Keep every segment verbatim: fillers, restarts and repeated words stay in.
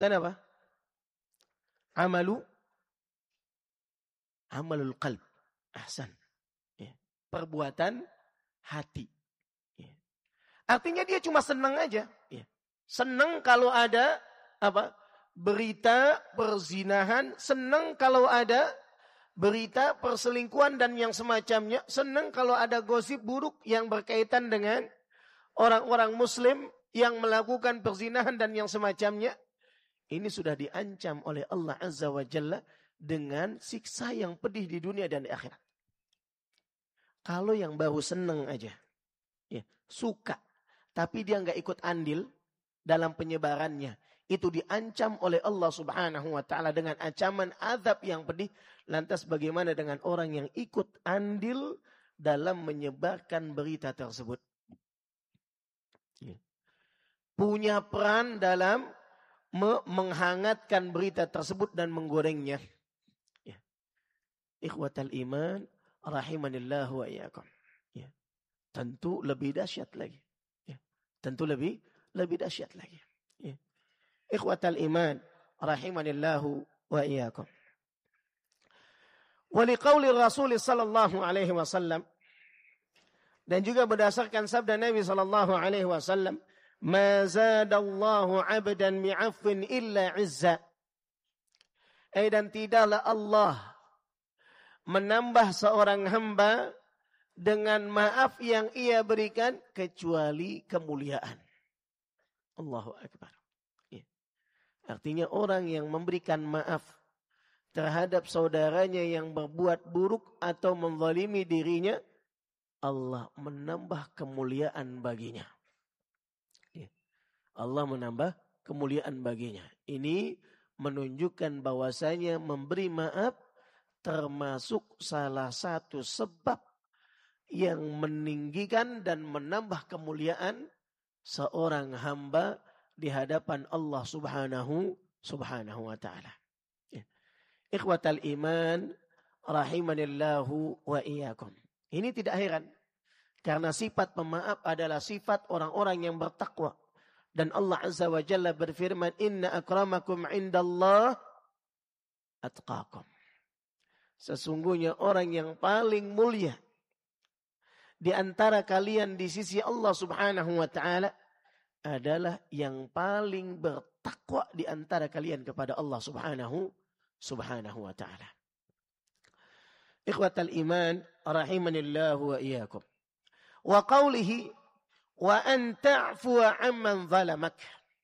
dan apa? Amalu amalul qalb. Ahsan. Ya. Perbuatan hati. Ya. Artinya dia cuma senang aja. Ya. Senang kalau ada apa? Berita perzinahan, senang kalau ada berita perselingkuhan dan yang semacamnya, senang kalau ada gosip buruk yang berkaitan dengan orang-orang muslim yang melakukan perzinahan dan yang semacamnya. Ini sudah diancam oleh Allah Azza wa Jalla dengan siksa yang pedih di dunia dan di akhirat. Kalau yang baru senang aja, ya, suka, tapi dia nggak ikut andil dalam penyebarannya, itu diancam oleh Allah Subhanahu wa taala dengan ancaman azab yang pedih. Lantas bagaimana dengan orang yang ikut andil dalam menyebarkan berita tersebut? Ya. Punya peran dalam me- menghangatkan berita tersebut dan menggorengnya. Ya. Ikhwatal iman rahimanillahu wa iyyakum. Ya. Tentu lebih dahsyat lagi. Ya. Tentu lebih lebih dahsyat lagi. Ya. Ikhwatal iman rahimanillahu wa iyyakum. Wa liqauli Rasul sallallahu alaihi wasallam, dan juga berdasarkan sabda Nabi sallallahu alaihi wasallam, ma zadallahu 'abdan bi'afwin illa 'izza. Eh, dan tidaklah Allah menambah seorang hamba dengan maaf yang ia berikan kecuali kemuliaan. Allahu akbar. Artinya orang yang memberikan maaf terhadap saudaranya yang berbuat buruk atau menzalimi dirinya, Allah menambah kemuliaan baginya. Allah menambah kemuliaan baginya. Ini menunjukkan bahwasanya memberi maaf termasuk salah satu sebab yang meninggikan dan menambah kemuliaan seorang hamba di hadapan Allah Subhanahu Subhanahu wa taala. Ya. Ikhwatal iman rahimanillahu wa iyyakum. Ini tidak heran karena sifat pemaaf adalah sifat orang-orang yang bertakwa. Dan Allah Azza wa Jalla berfirman, "Inna akramakum 'indallah atqakum." Sesungguhnya orang yang paling mulia di antara kalian di sisi Allah Subhanahu wa taala adalah yang paling bertakwa di antara kalian kepada Allah Subhanahu Subhanahu wa taala. Ikhwatal iman rahimanillahu wa iyyakum. Wa qawlihi wa an ta'fuwa 'amman zalamak.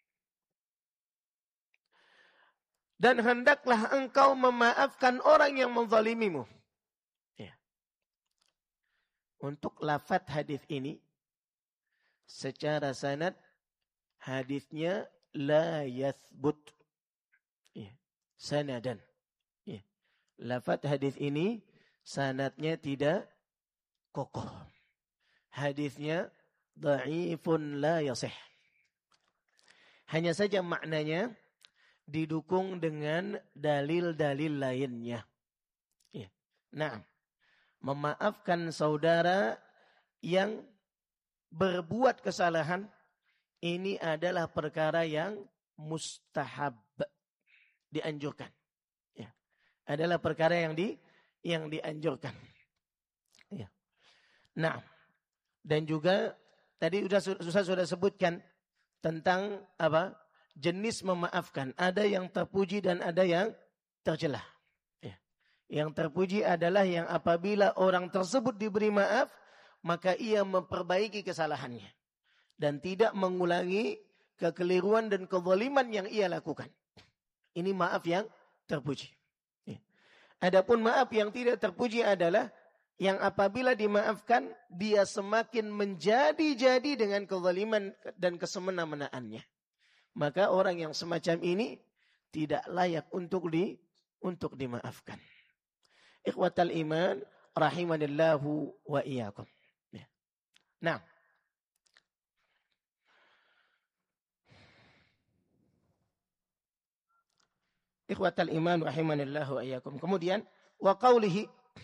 Dan hendaklah engkau memaafkan orang yang menzalimimu. Ya. Untuk lafaz hadis ini secara sanad hadisnya la yathbut. Ya. Sanadan. Ya. Lafaz hadis ini sanadnya tidak kokoh. Hadisnya dhaifun la yasih. Hanya saja maknanya didukung dengan dalil-dalil lainnya. Ya. Nah, memaafkan saudara yang berbuat kesalahan ini adalah perkara yang mustahab, dianjurkan. Ya. Adalah perkara yang di yang dianjurkan. Ya. Nah, dan juga tadi sudah sudah sudah sebutkan tentang apa? Jenis memaafkan. Ada yang terpuji dan ada yang tercela. Ya. Yang terpuji adalah yang apabila orang tersebut diberi maaf, maka ia memperbaiki kesalahannya dan tidak mengulangi kekeliruan dan kezaliman yang ia lakukan. Ini maaf yang terpuji. Ya. Adapun maaf yang tidak terpuji adalah yang apabila dimaafkan, dia semakin menjadi-jadi dengan kezaliman dan kesemena-menaannya. Maka orang yang semacam ini tidak layak untuk di untuk dimaafkan. Ikhwatal iman rahimanillahu wa iyyakum. Ya. Nah, ikhwatal iman rahimanillahu wa iyyakum. Kemudian wa qawlihi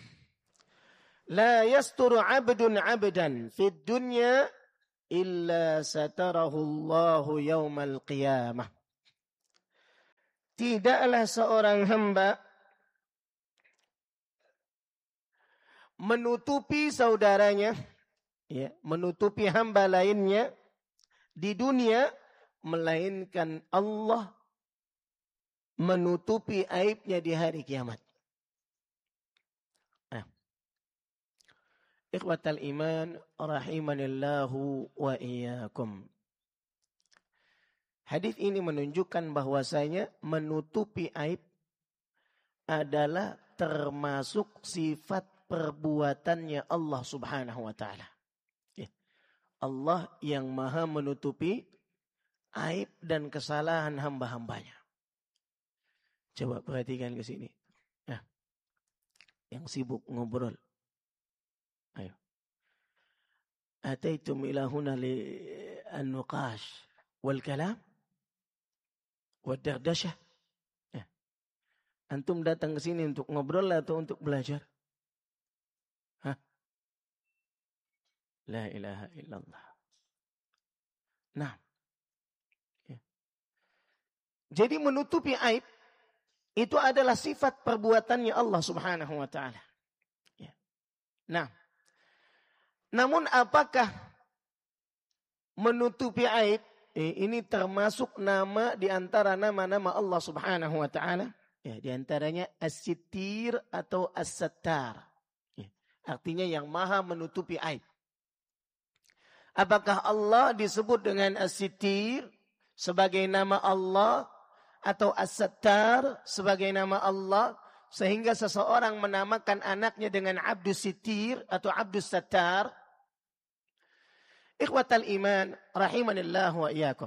la yasturu 'abdun 'abdan fid dunya illa satarahu Allahu yaumal qiyamah. tidaklah seorang hamba menutupi saudaranya, ya, menutupi hamba lainnya di dunia, melainkan Allah menutupi aibnya di hari kiamat. Nah, ikhwatal iman rahimanillahu wa iyyakum. Hadis ini menunjukkan bahwasanya menutupi aib adalah termasuk sifat perbuatannya Allah Subhanahu wa taala. Allah yang maha menutupi aib dan kesalahan hamba-hambanya. Coba perhatikan ke sini. Nah, yang sibuk ngobrol. Ayo. Ataitum ila huna li an-nuqash wal kalam wa dardashah. Ya. Antum datang ke sini untuk ngobrol atau untuk belajar? Hah? La ilaha illallah. Nah. Ya. Jadi menutupi aib itu adalah sifat perbuatannya Allah Subhanahu wa taala. Ya. Nah, namun apakah menutupi aib ini termasuk nama di antara nama-nama Allah Subhanahu wa taala? Ya, di antaranya As-Sittir atau As-Sattar. Ya, artinya yang maha menutupi aib. Apakah Allah disebut dengan As-Sittir sebagai nama Allah atau As-Sattar sebagai nama Allah, sehingga seseorang menamakan anaknya dengan Abdus Sittir atau Abdus Sattar? Ikhwatal iman rahimanillahu wa iyyakum.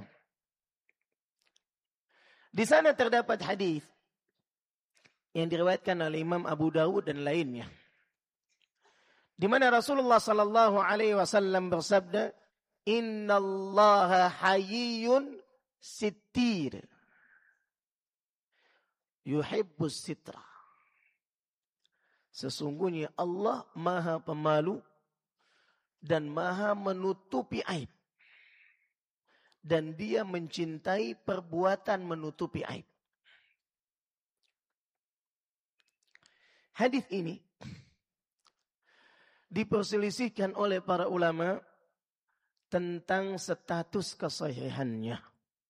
Di sana terdapat hadis yang diriwayatkan oleh Imam Abu Dawud dan lainnya, di mana Rasulullah sallallahu alaihi wasallam bersabda, "Innallaha hayyun sittir, yuhibbus sitra." Sesungguhnya Allah maha pemalu dan maha menutupi aib. Dan dia mencintai perbuatan menutupi aib. Hadis ini diperselisihkan oleh para ulama tentang status kesahihannya.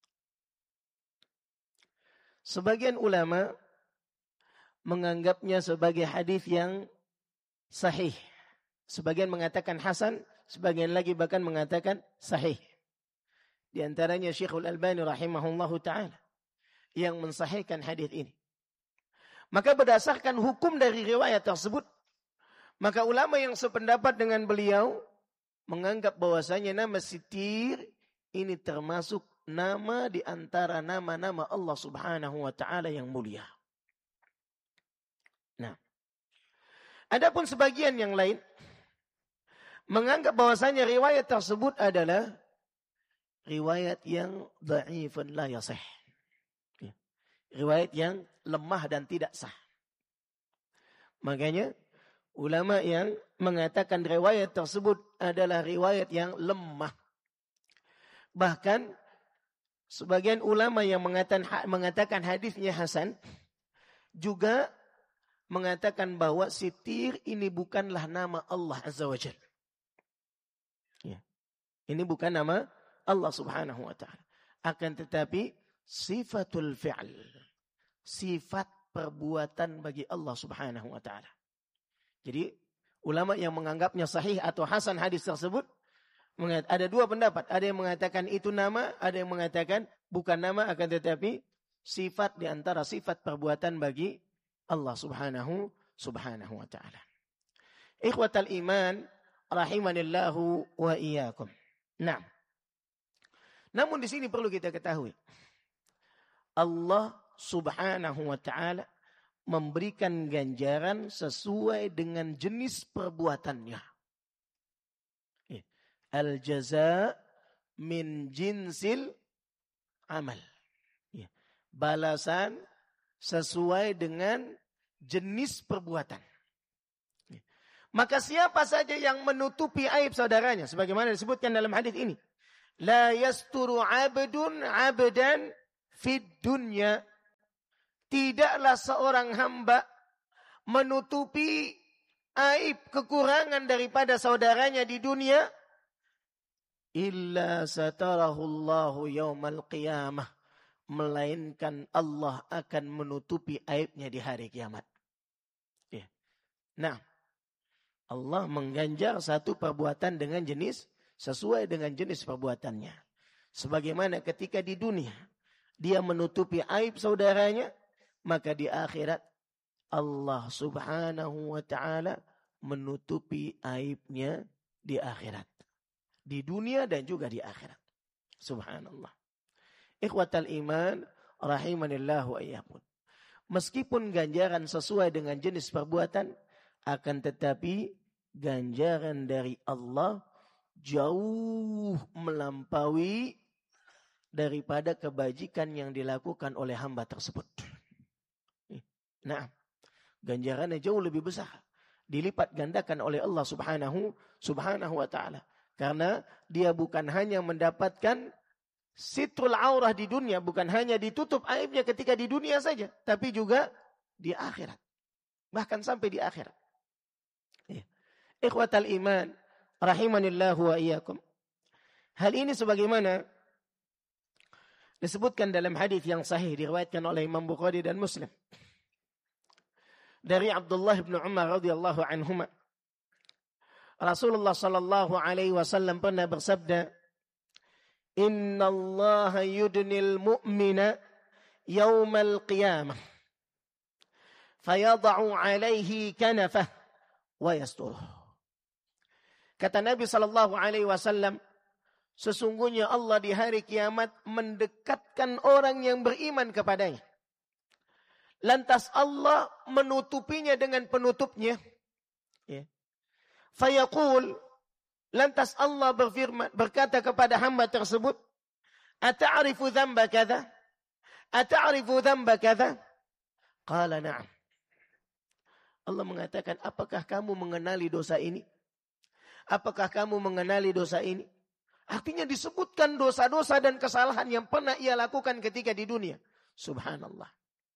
Sebagian ulama menganggapnya sebagai hadis yang sahih. Sebagian mengatakan hasan, sebagian lagi bahkan mengatakan sahih. Di antaranya Syekhul Albani rahimahullahu ta'ala yang mensahihkan hadis ini. Maka berdasarkan hukum dari riwayat tersebut, maka ulama yang sependapat dengan beliau menganggap bahwasanya nama Sittir ini termasuk nama di antara nama-nama Allah Subhanahu wa ta'ala yang mulia. Nah, adapun sebagian yang lain menganggap bahwasanya riwayat tersebut adalah riwayat yang dhaifun la yasih. Riwayat yang lemah dan tidak sah. Makanya ulama yang mengatakan riwayat tersebut adalah riwayat yang lemah. Bahkan sebagian ulama yang mengatakan, mengatakan hadisnya hasan juga mengatakan bahwa Sittir ini bukanlah nama Allah Azza wa Jalla. Ya. Ini bukan nama Allah Subhanahu wa ta'ala. Akan tetapi sifatul fi'al. Sifat perbuatan bagi Allah Subhanahu wa ta'ala. Jadi ulama yang menganggapnya sahih atau hasan hadis tersebut, ada dua pendapat. Ada yang mengatakan itu nama, ada yang mengatakan bukan nama, akan tetapi sifat di antara sifat perbuatan bagi Allah Subhanahu Subhanahu wa ta'ala. Ikhwatal iman rahimanillahu wa iyyakum. Nah, namun di sini perlu kita ketahui, Allah Subhanahu wa ta'ala memberikan ganjaran sesuai dengan jenis perbuatannya. Al-jaza min jinsil amal. Balasan sesuai dengan jenis perbuatan. Maka siapa saja yang menutupi aib saudaranya, sebagaimana disebutkan dalam hadis ini, la yasturu abdun abdan fid dunya tidaklah seorang hamba menutupi aib kekurangan daripada saudaranya di dunia illa satarahullahu yaumal qiyamah, melainkan Allah akan menutupi aibnya di hari kiamat. Ya. Nah, Allah mengganjar satu perbuatan dengan jenis sesuai dengan jenis perbuatannya. Sebagaimana ketika di dunia dia menutupi aib saudaranya, maka di akhirat Allah subhanahu wa ta'ala menutupi aibnya di akhirat. Di dunia dan juga di akhirat. Subhanallah. Ikhwatal iman, rahimanillahu ayyakun. Meskipun ganjaran sesuai dengan jenis perbuatan, akan tetapi ganjaran dari Allah jauh melampaui daripada kebajikan yang dilakukan oleh hamba tersebut. Nah, ganjarannya jauh lebih besar, dilipat gandakan oleh Allah subhanahu subhanahu wa ta'ala. Karena dia bukan hanya mendapatkan sitrul aurah di dunia, bukan hanya ditutup aibnya ketika di dunia saja, tapi juga di akhirat. Bahkan sampai di akhirat. Ya. Ikhwatal iman, rahimanillahu wa iyyakum. Hal ini sebagaimana disebutkan dalam hadis yang sahih diriwayatkan oleh Imam Bukhari dan Muslim. Dari Abdullah bin Umar radhiyallahu anhuma, Rasulullah sallallahu alaihi wasallam pernah bersabda, "Inna Allah yudnil mu'mina yawmal qiyamah fayada'u alaihi kanafah wa yasturuh." Kata Nabi sallallahu alaihi wasallam, sesungguhnya Allah di hari kiamat mendekatkan orang yang beriman kepadanya. Lantas Allah menutupinya dengan penutupnya. Ya. Fayaqul, lantas Allah berfirman, berkata kepada hamba tersebut, "Ata'rifu dzamba kadza? Ata'rifu dzamba kadza?" Qala na'am. Allah mengatakan, apakah kamu mengenali dosa ini? Apakah kamu mengenali dosa ini? Artinya disebutkan dosa-dosa dan kesalahan yang pernah ia lakukan ketika di dunia. Subhanallah.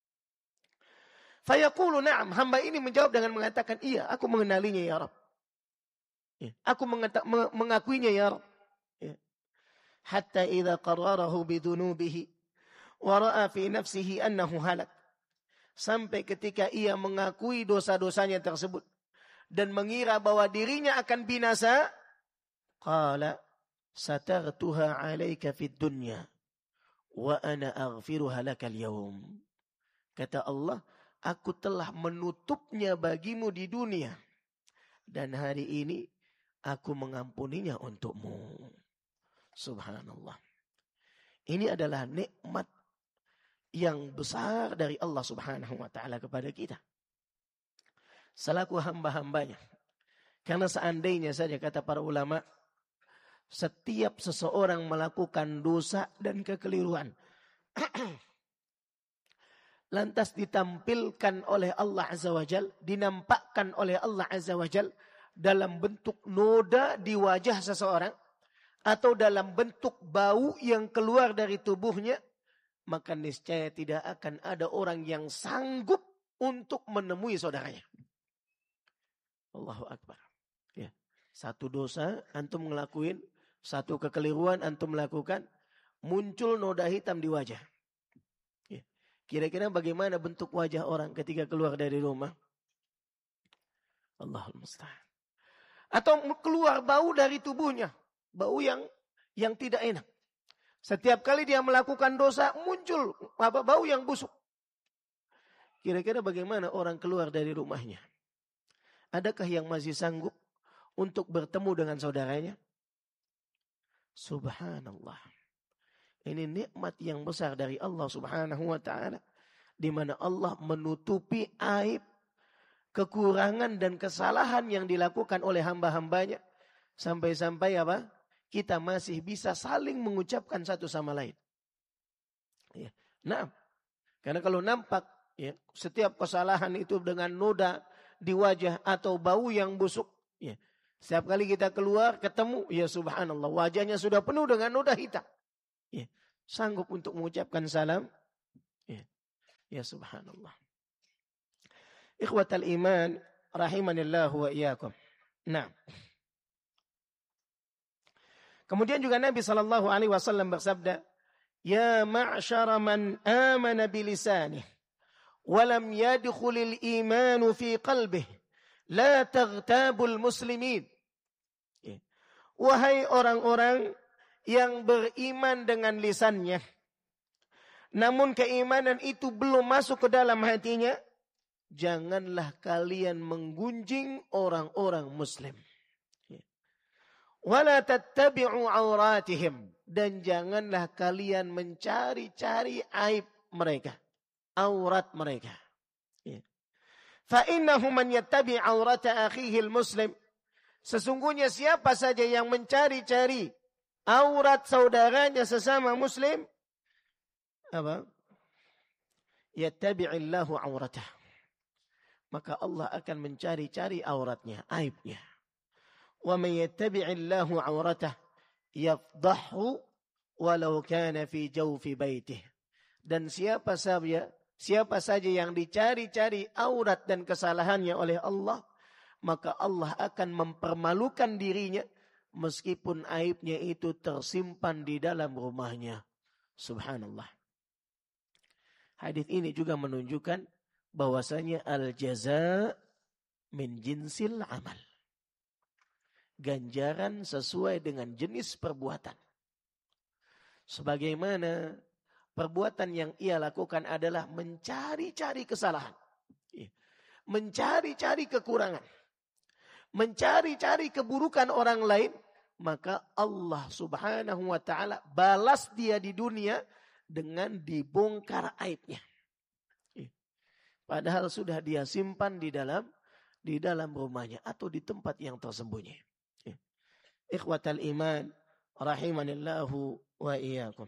Fayaqulu na'am, hamba ini menjawab dengan mengatakan, iya, aku mengenalinya ya Rabb. Ya, aku mengata- mengakuinya ya Rabb. Ya. Hatta idza qarrarahu bidunubihi wa ra'a fi nafsihi annahu halak. Sampai ketika ia mengakui dosa-dosanya tersebut dan mengira bahwa dirinya akan binasa, qala satartuha 'alaika fid dunya wa ana aghfiruha lakal yawm. Kata Allah, aku telah menutupnya bagimu di dunia dan hari ini aku mengampuninya untukmu. Subhanallah. Ini adalah nikmat yang besar dari Allah subhanahu wa ta'ala kepada kita. Selaku hamba-hambanya. Karena seandainya saja kata para ulama, setiap seseorang melakukan dosa dan kekeliruan, lantas ditampilkan oleh Allah Azza wa Jal, dinampakkan oleh Allah Azza wa Jal dalam bentuk noda di wajah seseorang, atau dalam bentuk bau yang keluar dari tubuhnya, maka niscaya tidak akan ada orang yang sanggup untuk menemui saudaranya. Allahu Akbar. Ya. Satu dosa antum ngelakuin, satu kekeliruan antum melakukan, muncul noda hitam di wajah. Ya. Kira-kira bagaimana bentuk wajah orang ketika keluar dari rumah? Allahul musta'an. Atau keluar bau dari tubuhnya, bau yang yang tidak enak. Setiap kali dia melakukan dosa, muncul apa bau yang busuk. Kira-kira bagaimana orang keluar dari rumahnya? Adakah yang masih sanggup untuk bertemu dengan saudaranya? Subhanallah. Ini nikmat yang besar dari Allah subhanahu wa ta'ala, di mana Allah menutupi aib, kekurangan dan kesalahan yang dilakukan oleh hamba-hambanya. Sampai-sampai apa? Kita masih bisa saling mengucapkan satu sama lain. Ya. Nah, karena kalau nampak ya, setiap kesalahan itu dengan noda di wajah atau bau yang busuk, ya, setiap kali kita keluar ketemu, ya subhanallah, wajahnya sudah penuh dengan noda hitam. Ya, sanggup untuk mengucapkan salam? Ya. Ya subhanallah. Ikhwatal iman rahimanillahu wa iyyakum. Nah. Kemudian juga Nabi sallallahu alaihi wasallam bersabda, "Ya ma'syara man amana bilisanih wa lam yadkhulil imanu fi qalbihi, la taghtabul muslimin." Wahai orang-orang yang beriman dengan lisannya, namun keimanan itu belum masuk ke dalam hatinya, janganlah kalian menggunjing orang-orang muslim. Wala tattabi'u auratihim, dan janganlah kalian mencari-cari aib mereka, aurat mereka. Fa innahu man yattabi' aurata akhihi al-muslim, sesungguhnya siapa saja yang mencari-cari aurat saudaranya sesama muslim, apa? Yattabi'illahu auratah, maka Allah akan mencari-cari auratnya, aibnya. Wa man yattabi'illahu auratah yafdahu walau kana fi jawfi baitih, dan siapa saja siapa saja yang dicari-cari aurat dan kesalahannya oleh Allah, maka Allah akan mempermalukan dirinya meskipun aibnya itu tersimpan di dalam rumahnya. Subhanallah. Hadis ini juga menunjukkan bahwasanya al-jaza min jinsil amal. Ganjaran sesuai dengan jenis perbuatan. Sebagaimana perbuatan yang ia lakukan adalah mencari-cari kesalahan, mencari-cari kekurangan, mencari-cari keburukan orang lain, maka Allah subhanahu wa ta'ala balas dia di dunia dengan dibongkar aibnya. Padahal sudah dia simpan di dalam di dalam rumahnya atau di tempat yang tersembunyi. Ikhwatal iman rahimanillahu wa iyyakum.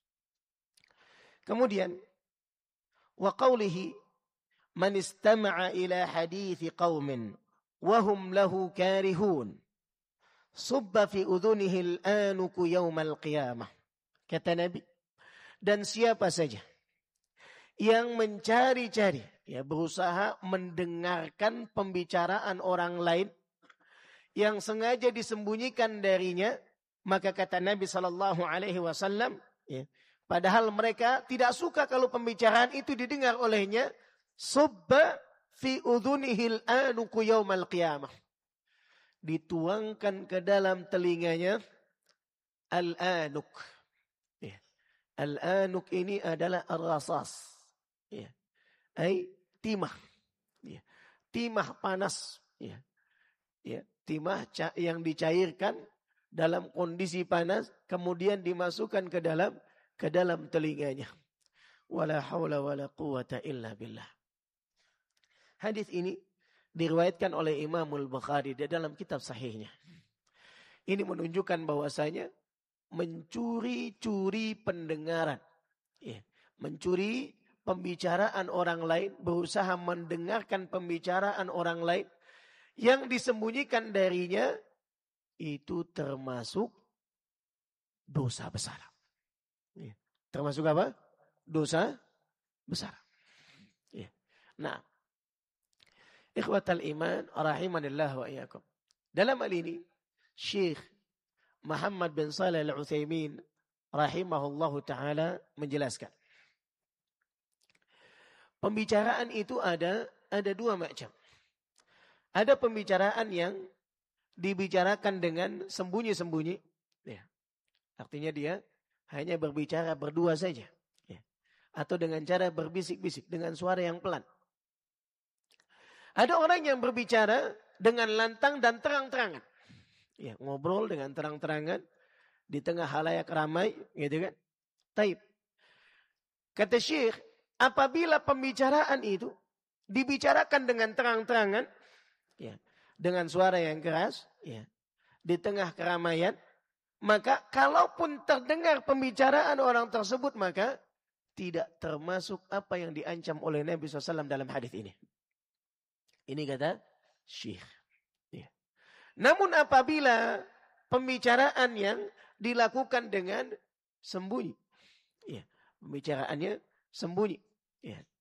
Kemudian wa qawlihi man istama'a ila hadithi qaumin wa hum lahu karihun subba fi udhunihi al-anuku yawmal qiyamah. Kata Nabi, dan siapa saja yang mencari-cari, ya, berusaha mendengarkan pembicaraan orang lain yang sengaja disembunyikan darinya, maka kata Nabi sallallahu alaihi wasallam, ya, padahal mereka tidak suka kalau pembicaraan itu didengar olehnya, subba fi udhunihil anuku yaumal qiyamah, dituangkan ke dalam telinganya al-anuk. Ya. Al-anuk ini adalah ar-rasas, ya, ai timah, ya, timah panas, ya, ya, timah yang dicairkan dalam kondisi panas kemudian dimasukkan ke dalam ke dalam telinganya. Wala haula wala quwata illa billah. Hadis ini diriwayatkan oleh Imam Al-Bukhari di dalam kitab sahihnya. Ini menunjukkan bahwasanya mencuri-curi pendengaran, ya, mencuri pembicaraan orang lain, berusaha mendengarkan pembicaraan orang lain yang disembunyikan darinya, itu termasuk dosa besar. Ya. Termasuk apa? Dosa besar. Ya. Nah, ikhwatal iman rahimanillah wa iyyakum. Dalam hal ini Syekh Muhammad bin Shalih Al-Utsaimin rahimahullahu taala menjelaskan, pembicaraan itu ada ada dua macam. Ada pembicaraan yang dibicarakan dengan sembunyi-sembunyi, ya. Artinya dia hanya berbicara berdua saja, ya. Atau dengan cara berbisik-bisik dengan suara yang pelan. Ada orang yang berbicara dengan lantang dan terang-terangan, ya, ngobrol dengan terang-terangan di tengah halayak ramai, gitu kan? Taib. Kata Syekh, apabila pembicaraan itu dibicarakan dengan terang-terangan, ya, dengan suara yang keras, ya, di tengah keramaian, maka kalaupun terdengar pembicaraan orang tersebut, maka tidak termasuk apa yang diancam oleh Nabi shallallahu alaihi wasallam dalam hadis ini. Ini kata Syekh. Ya. Namun apabila pembicaraan yang dilakukan dengan sembunyi, ya, pembicaraannya sembunyi, ya,